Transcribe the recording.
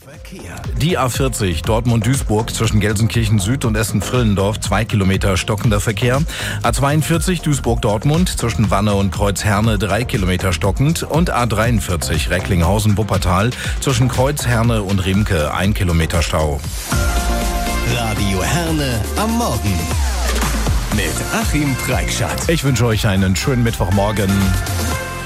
Verkehr. Die A40 Dortmund-Duisburg zwischen Gelsenkirchen Süd und Essen-Frillendorf 2 Kilometer stockender Verkehr. A42 Duisburg-Dortmund zwischen Wanne und Kreuz-Herne 3 Kilometer stockend und A43 Recklinghausen-Wuppertal zwischen Kreuz-Herne und Riemke 1 Kilometer Stau. Radio Herne am Morgen mit Achim Preikschat. Ich wünsche euch einen schönen Mittwochmorgen.